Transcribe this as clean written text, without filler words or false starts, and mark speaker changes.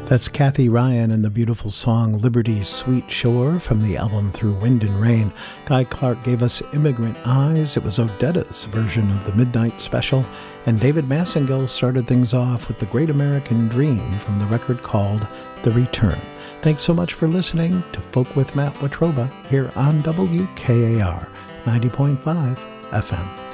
Speaker 1: That's Kathy Ryan and the beautiful song Liberty's Sweet Shore from the album Through Wind and Rain. Guy Clark gave us Immigrant Eyes. It was Odeta's version of the Midnight Special. And David Massengill started things off with The Great American Dream from the record called The Return. Thanks so much for listening to Folk with Matt Watroba here on WKAR 90.5 FM.